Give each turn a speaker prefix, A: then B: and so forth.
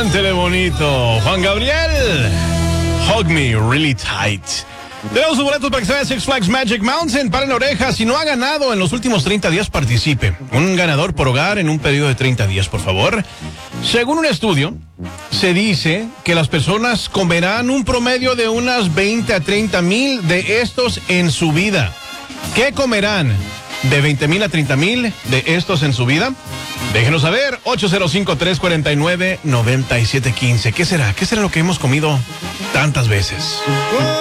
A: Cántele bonito. Juan Gabriel, Hug Me Really Tight. Tenemos sus boletos para que se vaya a Six Flags Magic Mountain. Paren orejas. Si no ha ganado en los últimos 30 días, participe. Un ganador por hogar en un periodo de 30 días, por favor. Según un estudio, se dice que las personas comerán un promedio de unas 20 a 30 mil de estos en su vida. ¿Qué comerán? ¿De 20 mil a 30 mil de estos en su vida? Déjenos saber, 805-349-9715. ¿Qué será? ¿Qué será lo que hemos comido tantas veces?